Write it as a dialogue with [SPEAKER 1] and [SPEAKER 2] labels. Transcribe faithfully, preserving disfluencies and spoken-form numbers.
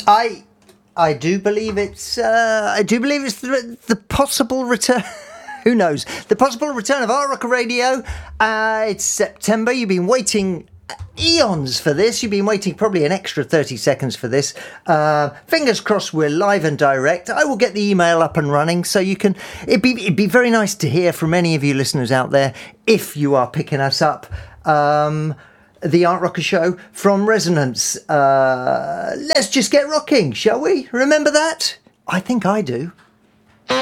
[SPEAKER 1] I I do believe it's uh, I do believe it's the, the possible return. Who knows? The possible return of Art Rocker Radio. Uh, it's September. You've been waiting eons for this. You've been waiting probably an extra thirty seconds for this. Uh, fingers crossed we're live and direct. I will get the email up and running so you can... It'd be, it'd be very nice to hear from any of you listeners out there if you are picking us up. Um... The Art Rocker Show from Resonance. Uh, let's just get rocking, shall we? Remember that? I think I do.